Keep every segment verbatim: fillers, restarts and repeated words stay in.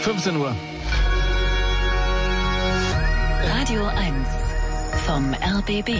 fünfzehn Uhr. Radio eins vom R B B.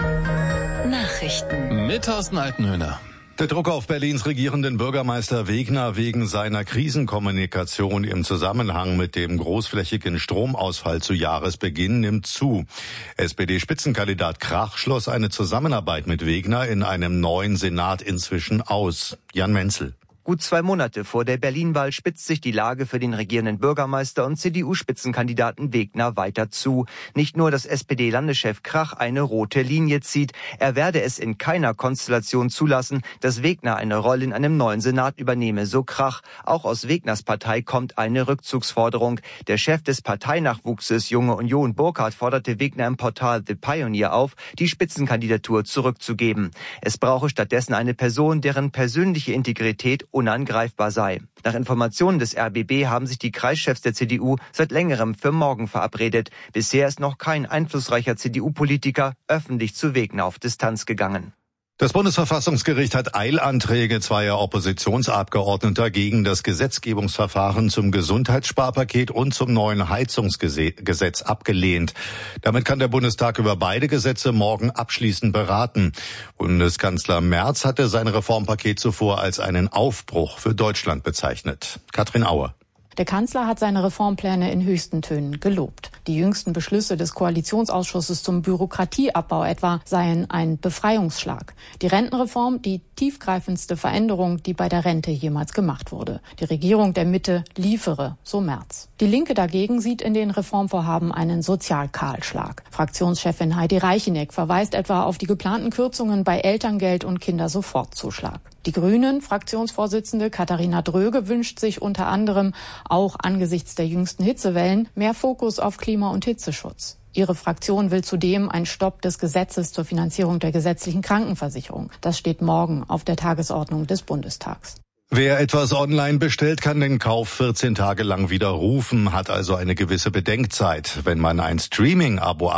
Nachrichten. Mit Thorsten Altenhöhner. Der Druck auf Berlins regierenden Bürgermeister Wegner wegen seiner Krisenkommunikation im Zusammenhang mit dem großflächigen Stromausfall zu Jahresbeginn nimmt zu. S P D-Spitzenkandidat Krach schloss eine Zusammenarbeit mit Wegner in einem neuen Senat inzwischen aus. Jan Menzel. Gut zwei Monate vor der Berlin-Wahl spitzt sich die Lage für den regierenden Bürgermeister und C D U-Spitzenkandidaten Wegner weiter zu. Nicht nur, dass S P D-Landeschef Krach eine rote Linie zieht. Er werde es in keiner Konstellation zulassen, dass Wegner eine Rolle in einem neuen Senat übernehme, so Krach. Auch aus Wegners Partei kommt eine Rückzugsforderung. Der Chef des Parteinachwuchses Junge Union, Burkhardt, forderte Wegner im Portal The Pioneer auf, die Spitzenkandidatur zurückzugeben. Es brauche stattdessen eine Person, deren persönliche Integrität unangreifbar sei. Nach Informationen des R B B haben sich die Kreischefs der C D U seit längerem für morgen verabredet. Bisher ist noch kein einflussreicher C D U-Politiker öffentlich zu Wegner auf Distanz gegangen. Das Bundesverfassungsgericht hat Eilanträge zweier Oppositionsabgeordneter gegen das Gesetzgebungsverfahren zum Gesundheitssparpaket und zum neuen Heizungsgesetz abgelehnt. Damit kann der Bundestag über beide Gesetze morgen abschließend beraten. Bundeskanzler Merz hatte sein Reformpaket zuvor als einen Aufbruch für Deutschland bezeichnet. Katrin Auer. Der Kanzler hat seine Reformpläne in höchsten Tönen gelobt. Die jüngsten Beschlüsse des Koalitionsausschusses zum Bürokratieabbau etwa seien ein Befreiungsschlag. Die Rentenreform, die tiefgreifendste Veränderung, die bei der Rente jemals gemacht wurde. Die Regierung der Mitte liefere, so Merz. Die Linke dagegen sieht in den Reformvorhaben einen Sozialkahlschlag. Fraktionschefin Heidi Reicheneck verweist etwa auf die geplanten Kürzungen bei Elterngeld und Kindersofortzuschlag. Die Grünen, Fraktionsvorsitzende Katharina Dröge, wünscht sich unter anderem auch angesichts der jüngsten Hitzewellen mehr Fokus auf Klima- und Hitzeschutz. Ihre Fraktion will zudem einen Stopp des Gesetzes zur Finanzierung der gesetzlichen Krankenversicherung. Das steht morgen auf der Tagesordnung des Bundestags. Wer etwas online bestellt, kann den Kauf vierzehn Tage lang widerrufen, hat also eine gewisse Bedenkzeit. Wenn man ein Streaming-Abo